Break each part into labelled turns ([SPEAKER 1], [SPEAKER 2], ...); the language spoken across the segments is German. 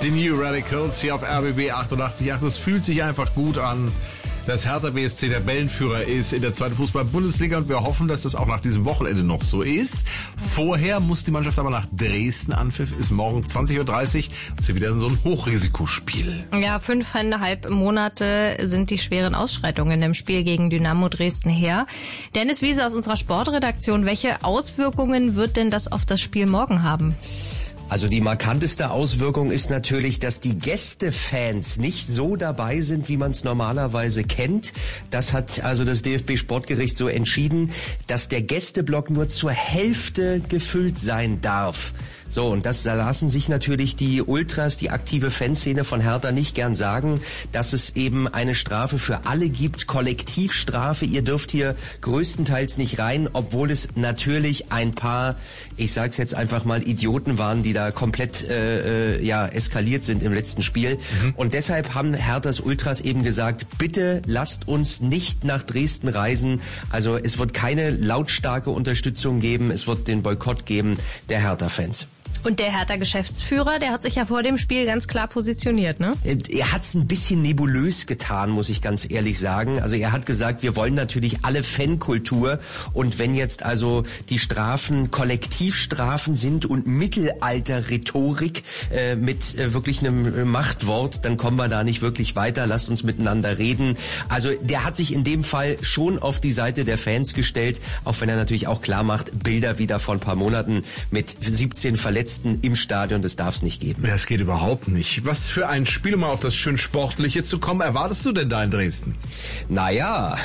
[SPEAKER 1] Die New Radicals hier auf RBB 88.8. Es fühlt sich einfach gut an, dass Hertha BSC der Tabellenführer ist in der zweiten Fußball-Bundesliga und wir hoffen, dass das auch nach diesem Wochenende noch so ist. Vorher muss die Mannschaft aber nach Dresden. Anpfiff ist morgen 20.30 Uhr. Das ist ja wieder so ein Hochrisikospiel.
[SPEAKER 2] Ja, 5,5 Monate sind die schweren Ausschreitungen im Spiel gegen Dynamo Dresden her. Dennis Wiese aus unserer Sportredaktion, welche Auswirkungen wird denn das auf das Spiel morgen haben?
[SPEAKER 3] Also die markanteste Auswirkung ist natürlich, dass die Gästefans nicht so dabei sind, wie man es normalerweise kennt. Das hat also das DFB-Sportgericht so entschieden, dass der Gästeblock nur zur Hälfte gefüllt sein darf. So, und das lassen sich natürlich die Ultras, die aktive Fanszene von Hertha nicht gern sagen, dass es eben eine Strafe für alle gibt, Kollektivstrafe. Ihr dürft hier größtenteils nicht rein, obwohl es natürlich ein paar, ich sag's jetzt einfach mal, Idioten waren, die da komplett eskaliert sind im letzten Spiel. Und deshalb haben Herthas Ultras eben gesagt, bitte lasst uns nicht nach Dresden reisen. Also es wird keine lautstarke Unterstützung geben, es wird den Boykott geben der Hertha-Fans.
[SPEAKER 2] Und der Hertha-Geschäftsführer, der hat sich ja vor dem Spiel ganz klar positioniert, ne?
[SPEAKER 3] Er hat's ein bisschen nebulös getan, muss ich ganz ehrlich sagen. Also er hat gesagt, wir wollen natürlich alle Fankultur. Und wenn jetzt also die Strafen Kollektivstrafen sind und Mittelalter-Rhetorik mit wirklich einem Machtwort, dann kommen wir da nicht wirklich weiter. Lasst uns miteinander reden. Also der hat sich in dem Fall schon auf die Seite der Fans gestellt, auch wenn er natürlich auch klar macht, Bilder wieder vor ein paar Monaten mit 17 Verletzten im Stadion, das darf es nicht geben.
[SPEAKER 1] Ja, es geht überhaupt nicht. Was für ein Spiel, um mal auf das schön Sportliche zu kommen, erwartest du denn da in Dresden?
[SPEAKER 3] Naja,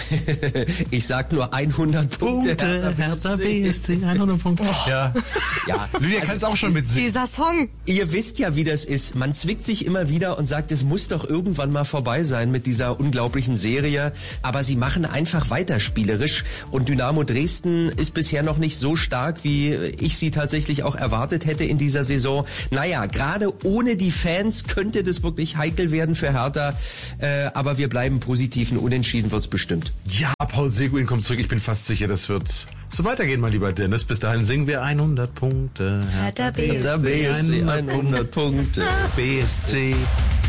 [SPEAKER 3] ich sag nur 100 Punkte.
[SPEAKER 1] Hertha BSC, 100 Punkte. Oh. Ja. Lydia kann es auch schon mitsingen.
[SPEAKER 2] Dieser Song.
[SPEAKER 3] Ihr wisst ja, wie das ist. Man zwickt sich immer wieder und sagt, es muss doch irgendwann mal vorbei sein mit dieser unglaublichen Serie. Aber sie machen einfach weiter spielerisch. Und Dynamo Dresden ist bisher noch nicht so stark, wie ich sie tatsächlich auch erwartet hätte in dieser Saison. Naja, gerade ohne die Fans könnte das wirklich heikel werden für Hertha. Aber wir bleiben positiv. Ein Unentschieden wird's bestimmt.
[SPEAKER 1] Ja, Paul Seguin kommt zurück. Ich bin fast sicher, das wird so weitergehen, mein lieber Dennis. Bis dahin singen wir 100 Punkte.
[SPEAKER 2] Hertha BSC,
[SPEAKER 3] 100 Punkte.
[SPEAKER 1] BSC.